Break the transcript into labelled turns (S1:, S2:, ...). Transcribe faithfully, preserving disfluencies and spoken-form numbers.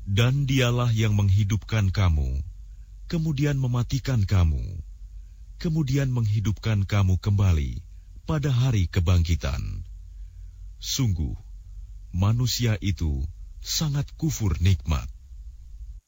S1: Dan dialah yang menghidupkan kamu, kemudian mematikan kamu, kemudian menghidupkan kamu kembali pada hari kebangkitan. Sungguh, manusia itu sangat kufur nikmat.